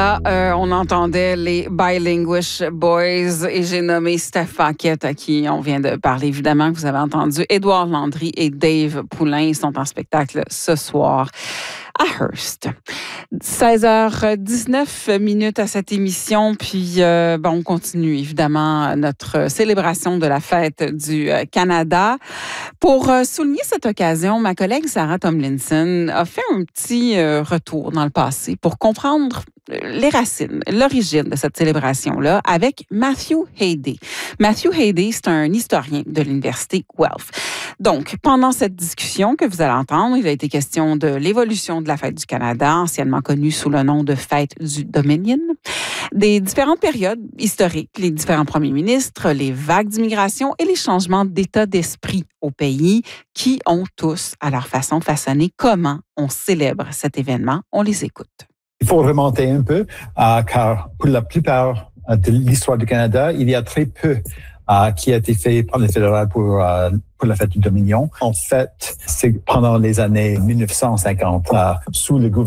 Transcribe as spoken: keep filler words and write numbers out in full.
Là, euh, on entendait les Bilinguish Boys et j'ai nommé Steph Paquette à qui on vient de parler. Évidemment, que vous avez entendu Édouard Landry et Dave Poulain. Ils sont en spectacle ce soir à Hearst. seize heures dix-neuf minutes à cette émission, puis euh, bon, on continue évidemment notre célébration de la fête du Canada. Pour euh, souligner cette occasion, ma collègue Sarah Tomlinson a fait un petit euh, retour dans le passé pour comprendre les racines, l'origine de cette célébration-là avec Matthew Haydée. Matthew Haydée, c'est un historien de l'Université Guelph. Donc, pendant cette discussion que vous allez entendre, il a été question de l'évolution de la fête du Canada, anciennement connue sous le nom de fête du Dominion, des différentes périodes historiques, les différents premiers ministres, les vagues d'immigration et les changements d'état d'esprit au pays qui ont tous, à leur façon, façonné comment on célèbre cet événement. On les écoute. Il faut remonter un peu, euh, car pour la plupart de l'histoire du Canada, il y a très peu euh, qui a été fait par le fédéral pour, euh, pour la fête du Dominion. En fait, c'est pendant les années mille neuf cent cinquante, euh, sous le gouvernement